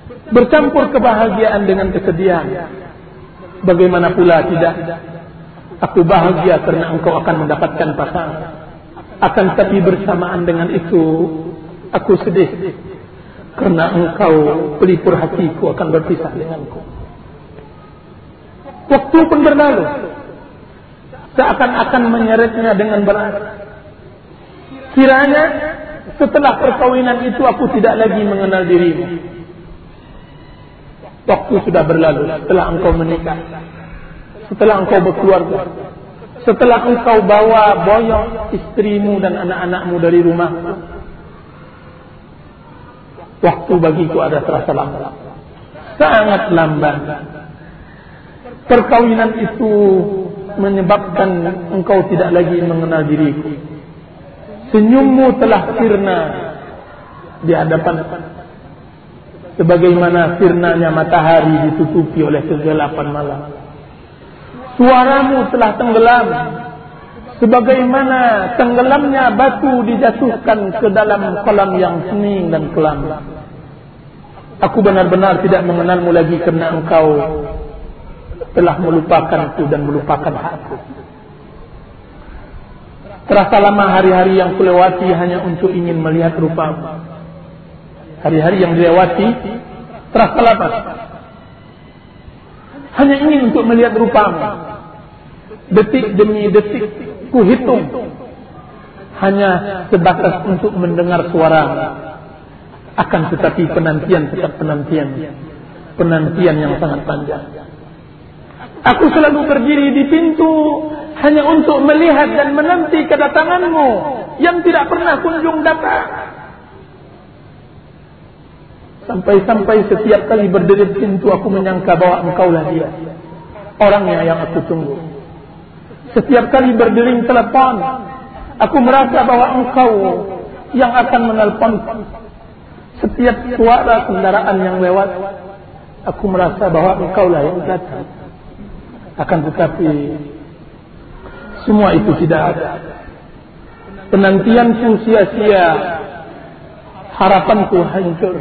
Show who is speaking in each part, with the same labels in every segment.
Speaker 1: bercampur kebahagiaan dengan kesedihan. Bagaimana pula tidak, aku bahagia karena engkau akan mendapatkan pasangan. Akan tapi bersamaan dengan itu, aku sedih karena engkau pelipur hatiku akan berpisah denganku. Waktu pun berlalu, seakan-akan menyeretnya dengan berat. Kiranya setelah perkawinan itu aku tidak lagi mengenal dirimu. Waktu sudah berlalu, setelah engkau menikah, setelah engkau berkeluarga, setelah engkau bawa boyong istrimu dan anak-anakmu dari rumah. Waktu bagiku ada terasa lambat, sangat lambat. Perkawinan itu menyebabkan engkau tidak lagi mengenal diriku. Senyummu telah sirna di hadapan, sebagaimana sirnanya matahari ditutupi oleh kegelapan malam. Suaramu telah tenggelam, sebagaimana tenggelamnya batu dijatuhkan ke dalam kolam yang hening dan kelam. Aku benar-benar tidak mengenalmu lagi karena engkau telah melupakanku dan melupakan aku. Terasa lama hari-hari yang kulewati hanya untuk ingin melihat rupamu. Hari-hari yang dilewati terasa lama hanya ingin untuk melihat rupamu. Detik demi detik ku hitung hanya sebatas untuk mendengar suaramu. Akan tetapi penantian tetap penantian, penantian yang sangat panjang. Aku selalu berdiri di pintu hanya untuk melihat dan menanti kedatanganmu yang tidak pernah kunjung datang. Sampai-sampai setiap kali berdiri di pintu aku menyangka bahwa engkaulah dia, orangnya yang aku tunggu. Setiap kali berdering telepon, aku merasa bahwa engkau yang akan menelpon. Setiap suara kendaraan yang lewat, aku merasa bahwa engkaulah yang datang. Akan tetapi semua itu tidak ada. Penantianku sia-sia, harapanku hancur.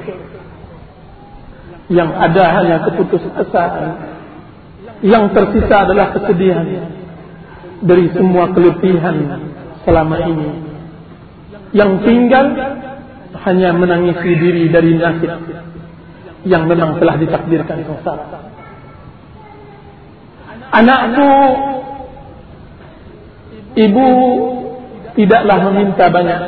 Speaker 1: Yang ada hanya keputusasaan. Yang tersisa adalah kesedihan dari semua kelebihan selama ini. Yang tinggal hanya menangisi diri dari nasib yang memang telah ditakdirkan sengsara. Anakku, ibu tidaklah meminta banyak.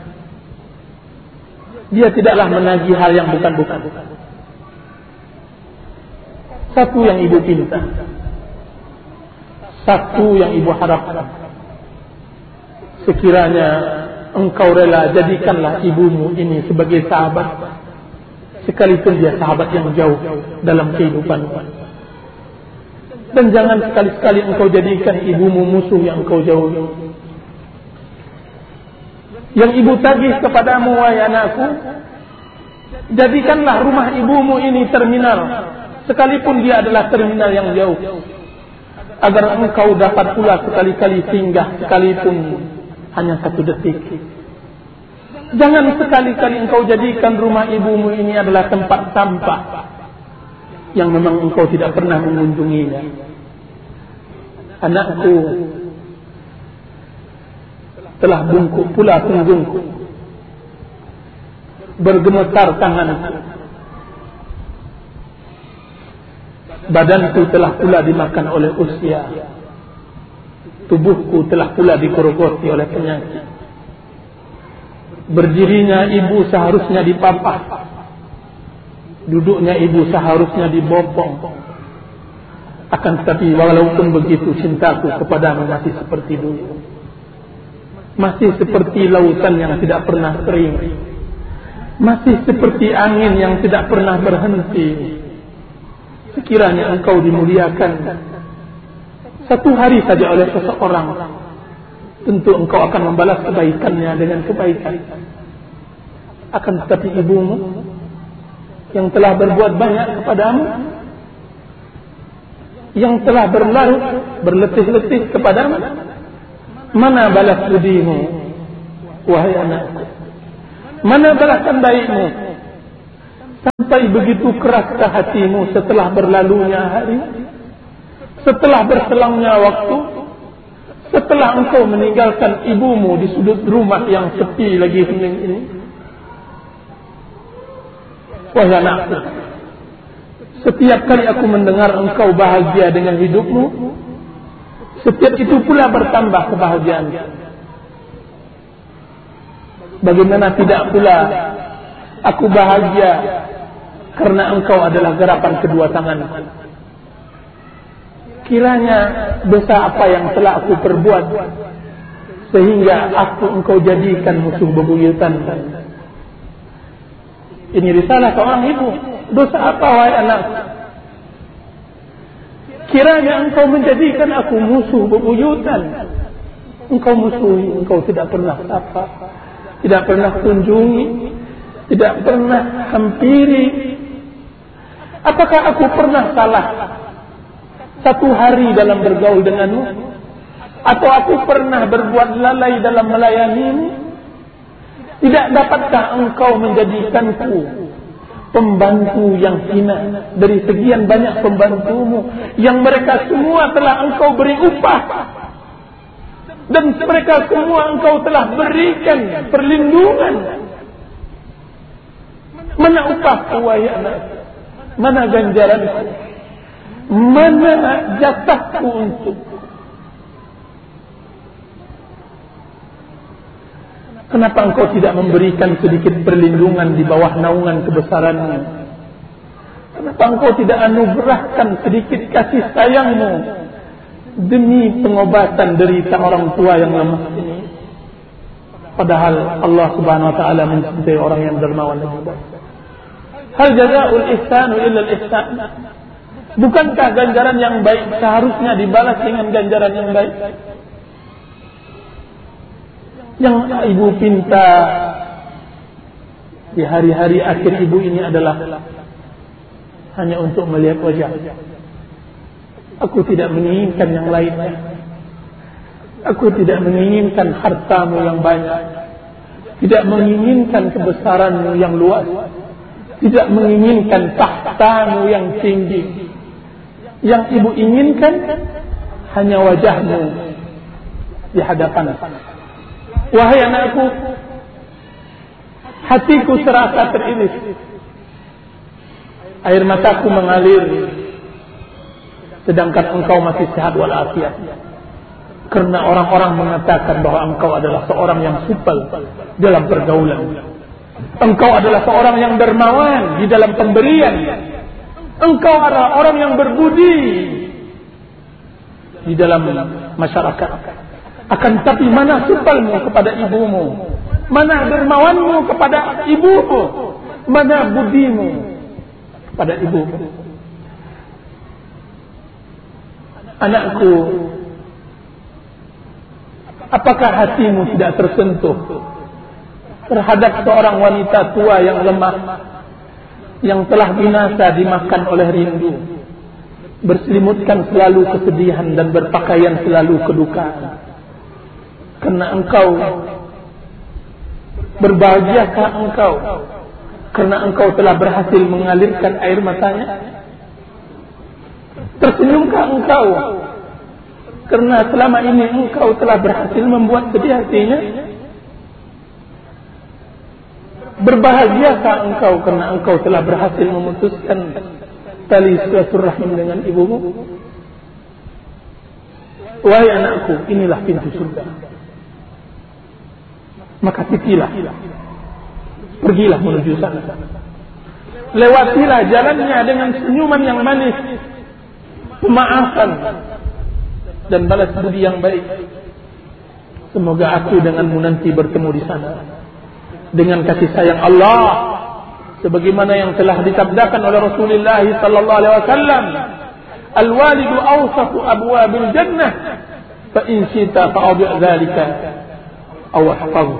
Speaker 1: Dia tidaklah menagih hal yang bukan-bukan. Satu yang ibu pinta, satu yang ibu harapkan. Sekiranya engkau rela, jadikanlah ibumu ini sebagai sahabat, sekalipun dia sahabat yang jauh dalam kehidupanmu. Dan jangan sekali-sekali engkau jadikan ibumu musuh yang engkau jauhi. Yang ibu tagih kepadamu, wahai anakku, jadikanlah rumah ibumu ini terminal, sekalipun dia adalah terminal yang jauh, agar engkau dapat pula sekali-kali singgah, sekalipun hanya 1 detik. Jangan sekali-kali engkau jadikan rumah ibumu ini adalah tempat sampah yang memang engkau tidak pernah mengunjunginya. Anakku, telah bungkuk pula punggungku, bergemetar tanganku, badanku telah pula dimakan oleh usia, tubuhku telah pula digerogoti oleh penyakit. Berdirinya ibu seharusnya dipapah, duduknya ibu seharusnya dibopong. Akan tetapi walaupun begitu, cintaku kepadamu masih seperti dulu, masih seperti lautan yang tidak pernah kering, masih seperti angin yang tidak pernah berhenti. Sekiranya engkau dimuliakan satu hari saja oleh seseorang, tentu engkau akan membalas kebaikannya dengan kebaikan. Akan tetapi ibumu yang telah berbuat banyak kepadamu, yang telah berlarut berletih-letih kepadamu, mana balas budimu, wahai anakku? Mana balasan baikmu? Sampai Sampai begitu keraskah hatimu setelah berlalunya hari, setelah berselangnya waktu, setelah engkau meninggalkan ibumu di sudut rumah yang sepi lagi hening ini. Wahai anakku, setiap kali aku mendengar engkau bahagia dengan hidupmu, setiap itu pula bertambah kebahagiaan. Bagaimana tidak pula aku bahagia karena engkau adalah gerakan kedua tanganku. Kiranya dosa apa yang telah aku perbuat sehingga engkau jadikan musuh bebuyutan. Ini risalah seorang ibu. Dosa apa wahai anak? Kiranya engkau menjadikan aku musuh bebuyutan. Engkau musuhi, engkau tidak pernah sapa, tidak pernah kunjungi, tidak pernah hampiri. Apakah aku pernah salah satu hari dalam bergaul denganmu? Atau aku pernah berbuat lalai dalam melayanimu? Tidak dapatkah engkau menjadikanku pembantu yang hina dari sekian banyak pembantumu yang mereka semua telah engkau beri upah, dan mereka semua engkau telah berikan perlindungan? Mana upahku wahai anak? Mana ganjaranku? Mana jatahku untuk? Kenapa engkau tidak memberikan sedikit perlindungan di bawah naungan kebesaranmu? Kenapa engkau tidak anugerahkan sedikit kasih sayangmu demi pengobatan derita orang tua yang lemah ini? Padahal Allah Subhanahu wa taala mencintai orang yang dermawan dan baik. Hal jazaa'ul ihsanu illa al-ihsan? Bukankah ganjaran yang baik seharusnya dibalas dengan ganjaran yang baik? Yang ibu pinta di hari-hari akhir ibu ini adalah hanya untuk melihat wajah. Aku tidak menginginkan yang lainnya. Aku tidak menginginkan hartamu yang banyak, tidak menginginkan kebesaranmu yang luas, tidak menginginkan tahtamu yang tinggi. Yang ibu inginkan hanya wajahmu di hadapan. Wahai anakku, hatiku serasa teriris, air mataku mengalir, sedangkan engkau masih sehat walafiat. Karena orang-orang mengatakan bahwa engkau adalah seorang yang supel dalam pergaulan. Engkau adalah seorang yang dermawan di dalam pemberian. Engkau adalah orang yang berbudi di dalam masyarakat. Akan tapi mana supelmu kepada ibumu? Mana dermawanmu kepada ibumu? Mana budimu kepada ibumu? Anakku, apakah hatimu tidak tersentuh terhadap seorang wanita tua yang lemah, yang telah binasa dimakan oleh rindu, berselimutkan selalu kesedihan dan berpakaian selalu kedukaan? Karena engkau, berbahagiakah engkau karena engkau telah berhasil mengalirkan air matanya? Tersenyumkah engkau karena selama ini engkau telah berhasil membuat sedih hatinya? Berbahagiakah engkau karena engkau telah berhasil memutuskan tali silaturahim dengan ibumu? Wahai anakku, inilah pintu surga. Maka titilah, pergilah menuju sana. Lewatilah jalannya dengan senyuman yang manis, pemaafan dan balas budi yang baik. Semoga aku denganmu nanti bertemu di sana dengan kasih sayang Allah, sebagaimana yang telah disabdakan oleh Rasulullah sallallahu alaihi wasallam, al-walidu awsatu abwabil jannah, fa in syita fa'adhi dzalika aw ahfaz.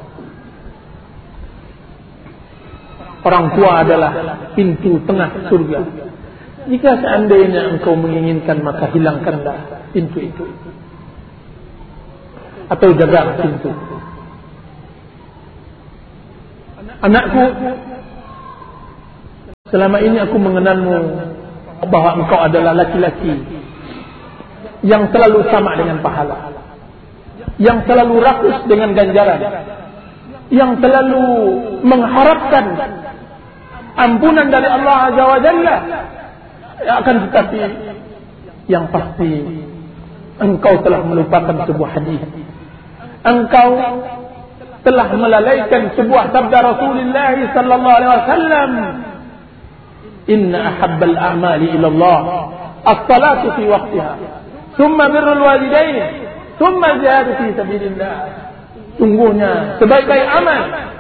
Speaker 1: Orang tua adalah pintu tengah surga. Jika seandainya engkau menginginkan, maka hilangkanlah pintu itu, atau jaga pintu. Anakku, selama ini aku mengenalmu bahwa engkau adalah laki-laki yang selalu sama dengan pahala, yang selalu rakus dengan ganjaran, yang selalu mengharapkan ampunan dari Allah Azza wa Jalla. Akan tetapi yang pasti engkau telah melupakan sebuah hadis. Engkau telah melalaikan sebuah sabda Rasulullah sallallahu alaihi wasallam, inna ahabbal a'mali ila Allah as-salatu fi waqtiha, thumma birrul walidain, thumma jihadu fi sabilillah. Sungguhnya sebaik-baik amal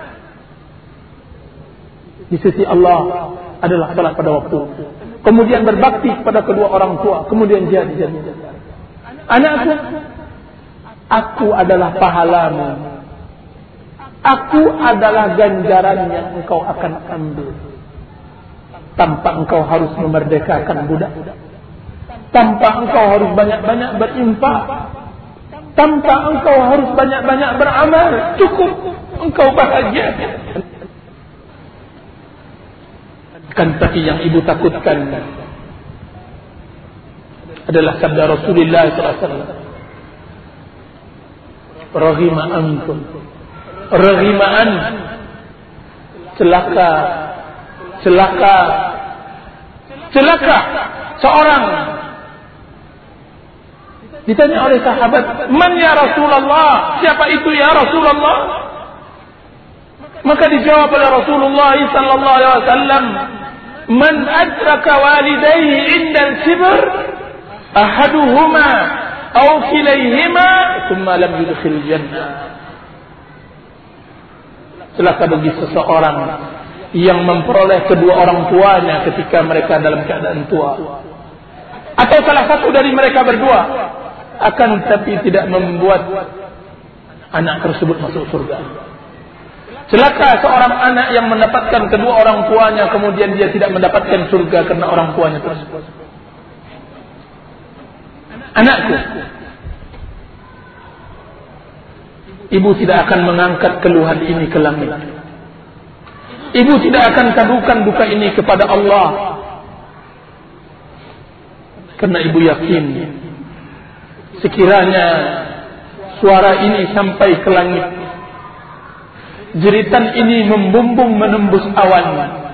Speaker 1: di sisi Allah adalah salat pada waktu, kemudian berbakti kepada kedua orang tua, kemudian jihad di jalan Allah. Anakku, aku adalah pahalamu, aku adalah ganjaran yang engkau akan ambil tanpa engkau harus memerdekakan budak, tanpa engkau harus banyak-banyak berinfak, tanpa engkau harus banyak-banyak beramal, cukup engkau bahagia. Kan tapi yang ibu takutkan adalah sabda Rasulullah SAW, rahima antum, rahima an, celaka, celaka, celaka seorang. Ditanya oleh sahabat, man ya Rasulullah, siapa itu ya Rasulullah? Maka dijawab oleh Rasulullah sallallahu alaihi wasallam, man adraka walidayhi indal kibr ahaduhuma aw kilayhima thumma lam yudkhil jannah. Celaka bagi seseorang yang memperoleh kedua orang tuanya ketika mereka dalam keadaan tua, atau salah satu dari mereka berdua, akan tetapi tidak membuat anak tersebut masuk surga. Celaka seorang anak yang mendapatkan kedua orang tuanya kemudian dia tidak mendapatkan surga karena orang tuanya tersebut. Anakku, ibu tidak akan mengangkat keluhan ini ke langit. Ibu tidak akan kadukan duka ini kepada Allah, karena ibu yakin sekiranya suara ini sampai ke langit, jeritan ini membumbung menembus awan,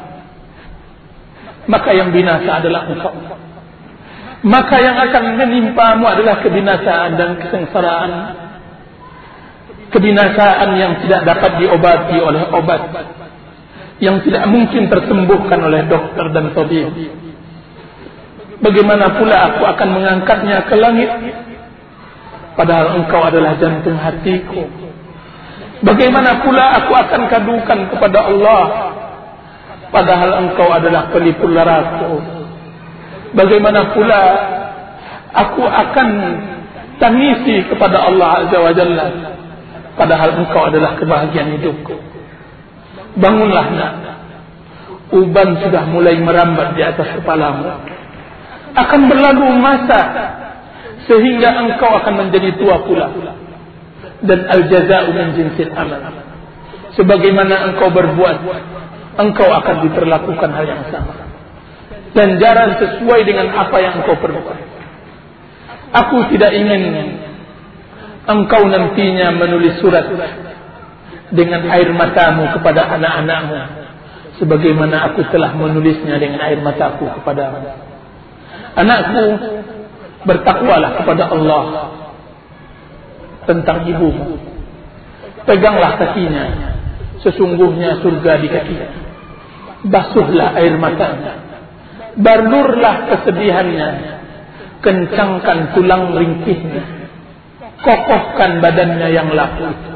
Speaker 1: maka yang binasa adalah engkau. Maka yang akan menimpamu adalah kebinasaan dan kesengsaraan, kebinasaan yang tidak dapat diobati oleh obat, yang tidak mungkin tersembuhkan oleh dokter dan tabib. Bagaimana pula aku akan mengangkatnya ke langit, padahal engkau adalah jantung hatiku. Bagaimana pula aku akan kadukan kepada Allah, padahal engkau adalah pelipur laraku. Bagaimana pula aku akan tangisi kepada Allah Azza wa Jalla, padahal engkau adalah kebahagiaan hidupku. Bangunlah nak, uban sudah mulai merambat di atas kepalamu. Akan berlalu masa sehingga engkau akan menjadi tua pula. Dan al-jaza'u min jinsil amal. Sebagaimana engkau berbuat, engkau akan diperlakukan hal yang sama. Ganjaran sesuai dengan apa yang engkau perbuat. Aku tidak ingin engkau nantinya menulis surat dengan air matamu kepada anak-anakmu, sebagaimana aku telah menulisnya dengan air mataku kepadamu. Anakku, bertakwalah kepada Allah tentang ibumu. Peganglah kakinya, sesungguhnya surga di kakinya. Basuhlah air matanya, balurlah kesedihannya, kencangkan tulang ringkihnya, kokohkan badannya yang laku itu.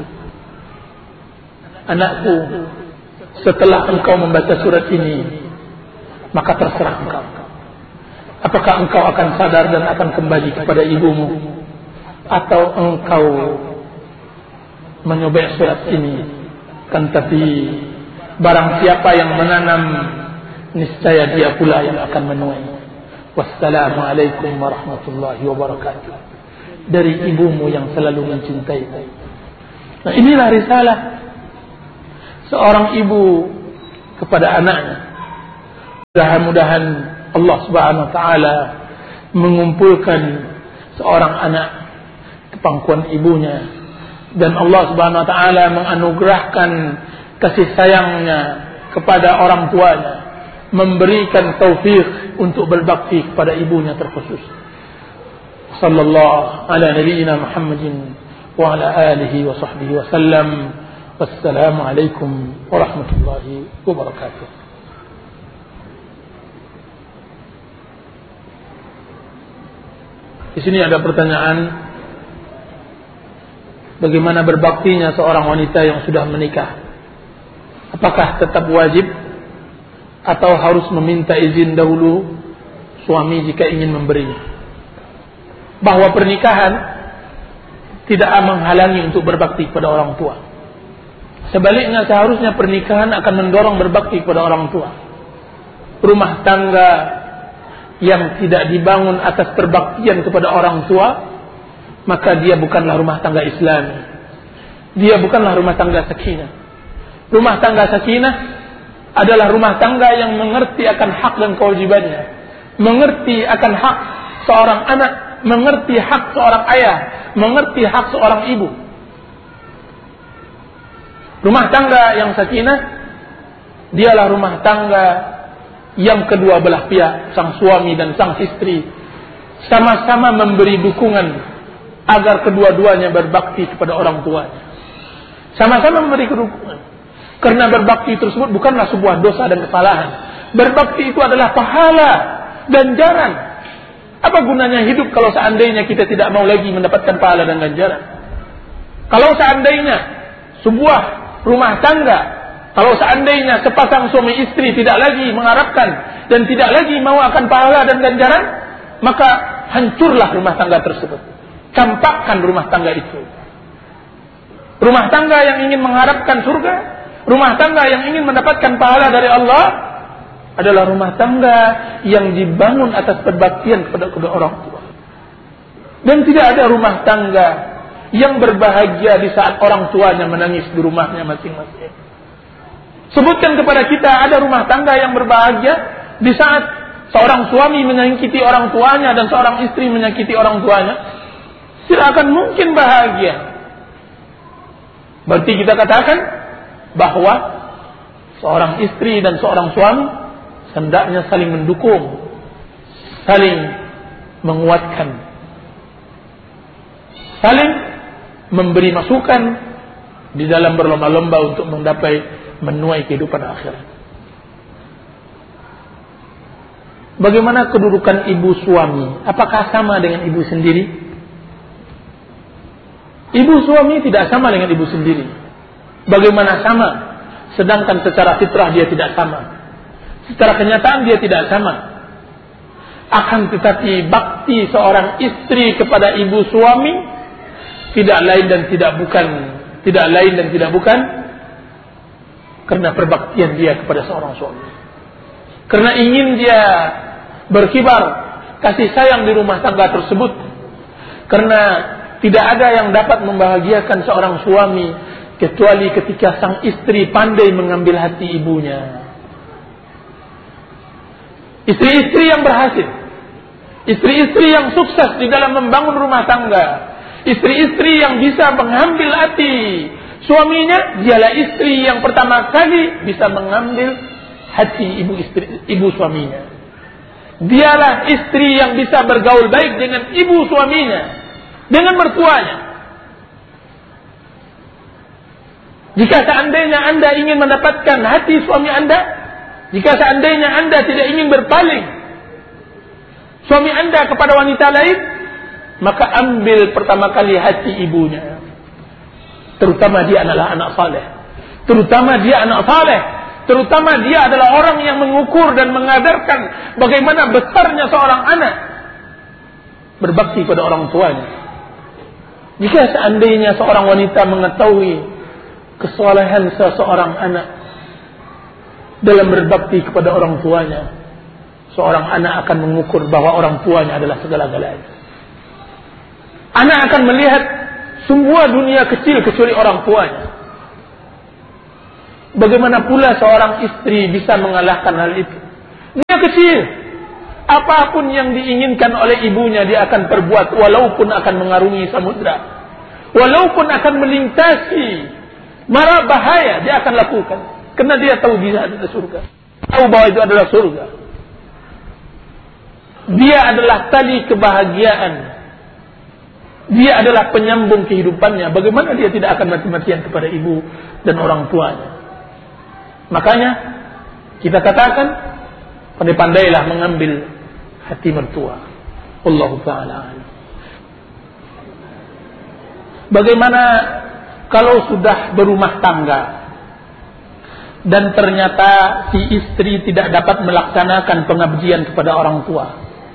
Speaker 1: Anakku, setelah engkau membaca surat ini, maka terserah engkau. Apakah engkau akan sadar dan akan kembali kepada ibumu, atau engkau menyobek surat ini? Kan tapi barang siapa yang menanam, niscaya dia pula yang akan menuai. Wassalamualaikum warahmatullahi wabarakatuh. Dari ibumu yang selalu mencintai. Nah, inilah risalah seorang ibu kepada anaknya. Mudah-mudahan Allah Subhanahu wa taala mengumpulkan seorang anak ke pangkuan ibunya, dan Allah Subhanahu wa taala menganugerahkan kasih sayangnya kepada orang tuanya, memberikan taufik untuk berbakti kepada ibunya terkhusus. Sallallahu ala nabiyyina Muhammadin wa ala alihi wa sahbihi wa sallam. Wassalamu alaikum warahmatullahi wabarakatuh. Di sini ada pertanyaan, bagaimana berbaktinya seorang wanita yang sudah menikah? Apakah tetap wajib atau harus meminta izin dahulu suami jika ingin memberinya? Bahwa pernikahan tidak menghalangi untuk berbakti kepada orang tua. Sebaliknya, seharusnya pernikahan akan mendorong berbakti kepada orang tua. Rumah tangga yang tidak dibangun atas perbaktian kepada orang tua, maka dia bukanlah rumah tangga Islami. Dia bukanlah rumah tangga sakinah. Rumah tangga sakinah adalah rumah tangga yang mengerti akan hak dan kewajibannya, mengerti akan hak seorang anak, mengerti hak seorang ayah, mengerti hak seorang ibu. Rumah tangga yang sakinah dialah rumah tangga yang kedua belah pihak, sang suami dan sang istri, sama-sama memberi dukungan agar kedua-duanya berbakti kepada orang tuanya. Sama-sama memberi dukungan. Karena berbakti tersebut bukanlah sebuah dosa dan kesalahan. Berbakti itu adalah pahala, ganjaran. Apa gunanya hidup kalau seandainya kita tidak mau lagi mendapatkan pahala dan ganjaran? Kalau seandainya sebuah rumah tangga, kalau seandainya sepasang suami istri tidak lagi mengharapkan dan tidak lagi mau akan pahala dan ganjaran, maka hancurlah rumah tangga tersebut. Campakkan rumah tangga itu. Rumah tangga yang ingin mengharapkan surga, rumah tangga yang ingin mendapatkan pahala dari Allah, adalah rumah tangga yang dibangun atas perbaktian kepada kedua orang tua. Dan tidak ada rumah tangga yang berbahagia di saat orang tuanya menangis di rumahnya masing-masing. Sebutkan kepada kita ada rumah tangga yang berbahagia di saat seorang suami menyakiti orang tuanya dan seorang istri menyakiti orang tuanya. Tidak akan mungkin bahagia. Berarti kita katakan bahwa seorang istri dan seorang suami hendaknya saling mendukung, saling menguatkan, saling memberi masukan di dalam berlomba-lomba untuk menuai kehidupan akhirat. Bagaimana kedudukan ibu suami? Apakah sama dengan ibu sendiri? Ibu suami tidak sama dengan ibu sendiri. Bagaimana sama? Sedangkan secara fitrah dia tidak sama. Secara kenyataan dia tidak sama. Akan tetapi bakti seorang istri kepada ibu suami tidak lain dan tidak bukan karena perbaktian dia kepada seorang suami. Karena ingin dia berkibar kasih sayang di rumah tangga tersebut. Karena tidak ada yang dapat membahagiakan seorang suami kecuali ketika sang istri pandai mengambil hati ibunya. Istri-istri yang berhasil, istri-istri yang sukses di dalam membangun rumah tangga, istri-istri yang bisa mengambil hati suaminya, dialah istri yang pertama kali bisa mengambil hati ibu suaminya. Dialah istri yang bisa bergaul baik dengan ibu suaminya, dengan mertuanya. Jika seandainya Anda ingin mendapatkan hati suami Anda, jika seandainya Anda tidak ingin berpaling suami Anda kepada wanita lain, maka ambil pertama kali hati ibunya. Terutama dia adalah anak saleh. Terutama dia anak saleh. Terutama dia adalah orang yang mengukur dan mengadarkan bagaimana besarnya seorang anak berbakti pada orang tuanya. Jika seandainya seorang wanita mengetahui kesalehan seseorang anak dalam berbakti kepada orang tuanya, seorang anak akan mengukur bahwa orang tuanya adalah segala-galanya. Anak akan melihat semua dunia kecil kecuali orang tuanya. Bagaimana pula seorang istri bisa mengalahkan hal itu? Dia kecil. Apapun yang diinginkan oleh ibunya dia akan perbuat, walaupun akan mengarungi samudra, walaupun akan melintasi mara bahaya, dia akan lakukan. Karena dia tahu dia adalah surga, tahu bahwa itu adalah surga. Dia adalah tali kebahagiaan, dia adalah penyambung kehidupannya. Bagaimana dia tidak akan mati-matian kepada ibu dan orang tuanya? Makanya kita katakan, pandai-pandailah mengambil hati mertua. Wallahu ta'ala. Bagaimana kalau sudah berumah tangga dan ternyata si istri tidak dapat melaksanakan pengabdian kepada orang tua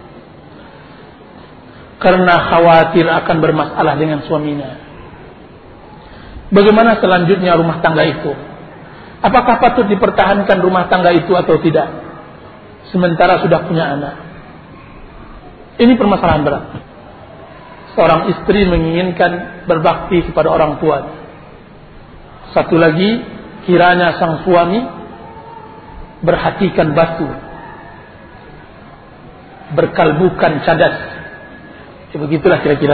Speaker 1: karena khawatir akan bermasalah dengan suaminya? Bagaimana selanjutnya rumah tangga itu? Apakah patut dipertahankan rumah tangga itu atau tidak, sementara sudah punya anak? Ini permasalahan berat. Seorang istri menginginkan berbakti kepada orang tua. Satu lagi, kiranya sang suami berhatikan batu, berkalbukan cadas. Begitulah kira-kira.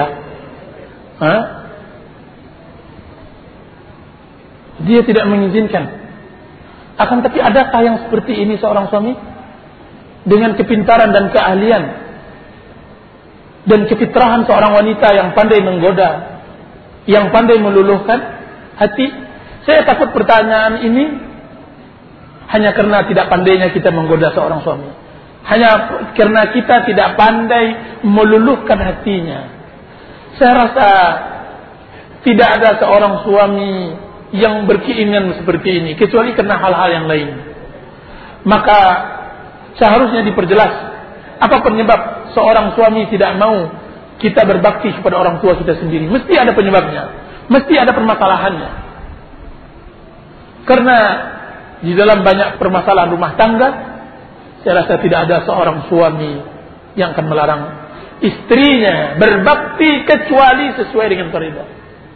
Speaker 1: Dia tidak mengizinkan. Akan tapi adakah yang seperti ini seorang suami dengan kepintaran dan keahlian dan kefitrahan seorang wanita yang pandai menggoda, yang pandai meluluhkan hati? Saya takut pertanyaan ini hanya karena tidak pandainya kita menggoda seorang suami, hanya karena kita tidak pandai meluluhkan hatinya. Saya rasa tidak ada seorang suami yang berkeinginan seperti ini, kecuali karena hal-hal yang lain. Maka seharusnya diperjelas apa penyebab seorang suami tidak mau kita berbakti kepada orang tua kita sendiri. Mesti ada penyebabnya, mesti ada permasalahannya. Karena di dalam banyak permasalahan rumah tangga, saya rasa tidak ada seorang suami yang akan melarang istrinya berbakti kecuali sesuai dengan kaidah.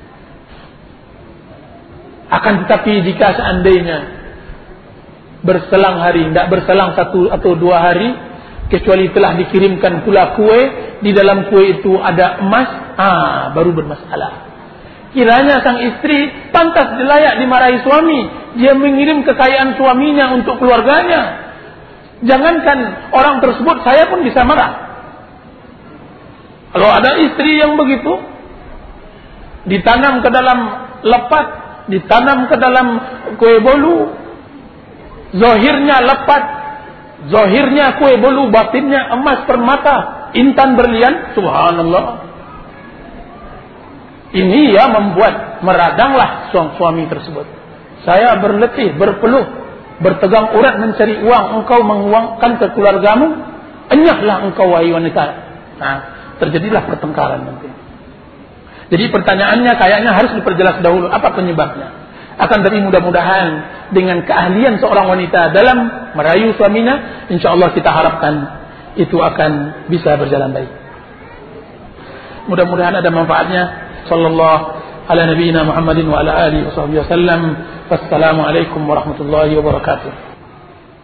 Speaker 1: Akan tetapi jika seandainya berselang hari, tidak berselang 1 atau 2 hari, kecuali telah dikirimkan pula kue, di dalam kue itu ada emas, baru bermasalah. Kiranya sang istri pantas layak dimarahi suami, dia mengirim kekayaan suaminya untuk keluarganya. Jangankan orang tersebut, saya pun bisa marah. Kalau ada istri yang begitu, ditanam ke dalam lepat, ditanam ke dalam kue bolu, zahirnya lepat, zahirnya kue bolu, batinnya emas permata, intan berlian, subhanallah. Ini ya membuat meradanglah suami tersebut. Saya berletih, berpeluh, bertegang urat mencari uang, engkau menguangkan ke keluargamu, enyahlah engkau wahai wanita. Nah, terjadilah pertengkaran nanti. Jadi pertanyaannya kayaknya harus diperjelas dahulu apa penyebabnya. Akan tapi mudah-mudahan dengan keahlian seorang wanita dalam merayu suaminya, insyaallah kita harapkan itu akan bisa berjalan baik. Mudah-mudahan ada manfaatnya. Sallallahu ala nabiyyina Muhammadin wa ala alihi wasallam. Wassalamu alaikum warahmatullahi wabarakatuh.